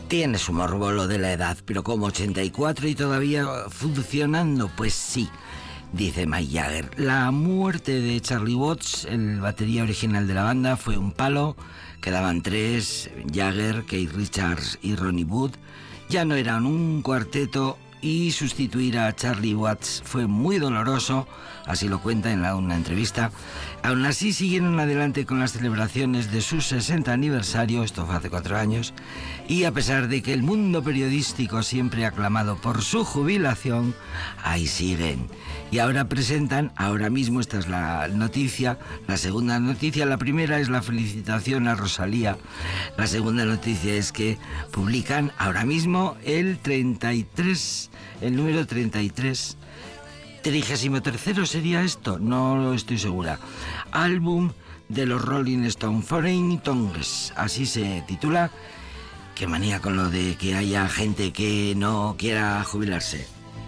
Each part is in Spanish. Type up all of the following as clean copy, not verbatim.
Tiene su morbo lo de la edad, pero como 84 y todavía funcionando, pues sí, dice Mick Jagger. La muerte de Charlie Watts, el batería original de la banda, fue un palo. Quedaban tres: Jagger, Keith Richards y Ronnie Wood. Ya no eran un cuarteto y sustituir a Charlie Watts fue muy doloroso, así lo cuenta en una entrevista. Aún así siguieron adelante con las celebraciones de su 60 aniversario, esto fue hace 4 años, y a pesar de que el mundo periodístico siempre ha clamado por su jubilación, ahí siguen. Y ahora presentan, ahora mismo, esta es la noticia, la segunda noticia. La primera es la felicitación a Rosalía. La segunda noticia es que publican ahora mismo el número 33. 33º sería esto, no lo estoy segura. Álbum de los Rolling Stones, Foreign Tongues, así se titula. Qué manía con lo de que haya gente que no quiera jubilarse.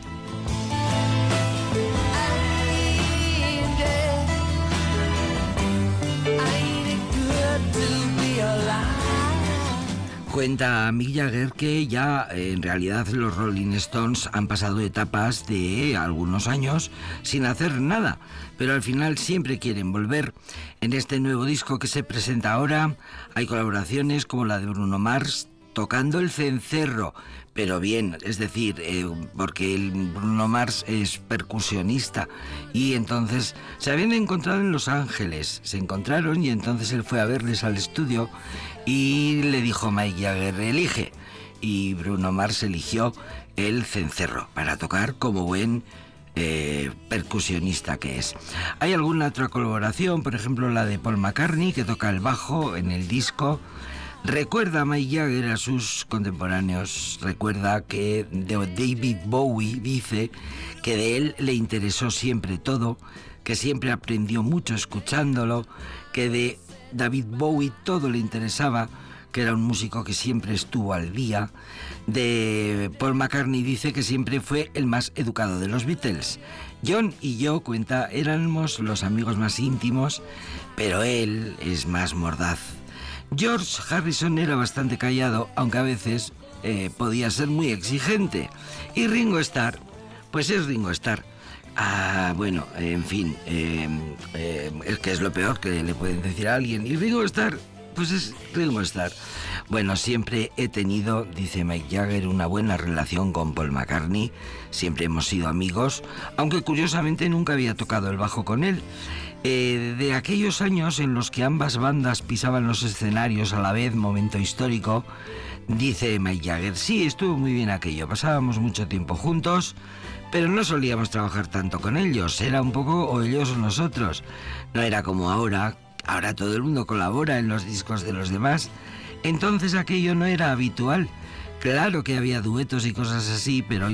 Cuenta Mick Jagger que ya en realidad los Rolling Stones han pasado etapas de algunos años sin hacer nada, pero al final siempre quieren volver. En este nuevo disco que se presenta ahora hay colaboraciones como la de Bruno Mars tocando el cencerro, pero bien, es decir, porque el Bruno Mars es percusionista y entonces se habían encontrado en Los Ángeles, se encontraron y entonces él fue a verles al estudio y le dijo a Mick Jagger: elige, y Bruno Mars eligió el cencerro para tocar como buen percusionista que es. Hay alguna otra colaboración, por ejemplo la de Paul McCartney, que toca el bajo en el disco. Recuerda Mick Jagger a sus contemporáneos, recuerda que David Bowie dice que de él le interesó siempre todo, que siempre aprendió mucho escuchándolo, que de David Bowie todo le interesaba, que era un músico que siempre estuvo al día. De Paul McCartney dice que siempre fue el más educado de los Beatles. John y yo, cuenta, éramos los amigos más íntimos, pero él es más mordaz. George Harrison era bastante callado, aunque a veces podía ser muy exigente. Y Ringo Starr, pues es Ringo Starr. Bueno, en fin, es que es lo peor que le pueden decir a alguien. Y Ringo Starr, pues es Ringo Starr. Bueno, siempre he tenido, dice Mick Jagger, una buena relación con Paul McCartney. Siempre hemos sido amigos, aunque curiosamente nunca había tocado el bajo con él. De aquellos años en los que ambas bandas pisaban los escenarios a la vez, momento histórico, dice Mick Jagger: sí, estuvo muy bien aquello, pasábamos mucho tiempo juntos, pero no solíamos trabajar tanto con ellos, era un poco o ellos o nosotros, no era como ahora todo el mundo colabora en los discos de los demás, entonces aquello no era habitual. Claro que había duetos y cosas así, pero